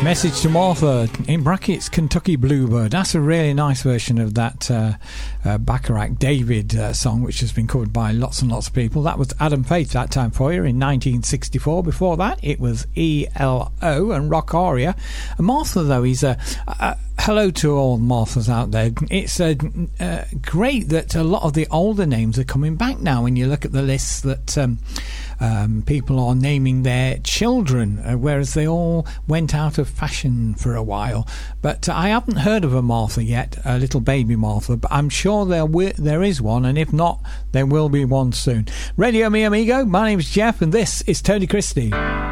Message to Martha, in brackets, Kentucky Bluebird. That's a really nice version of that Bacharach David song, which has been covered by lots and lots of people. That was Adam Faith that time for you in 1964. Before that, it was ELO and Rock Aria. And Martha, though, is hello to all Marthas out there. It's great that a lot of the older names are coming back now when you look at the lists that people are naming their children, whereas they all went out of fashion for a while. But I haven't heard of a Martha yet, a little baby Martha, but I'm sure there is one, and if not, there will be one soon. Radio Mi Amigo, my name's Jeff, and this is Tony Christie.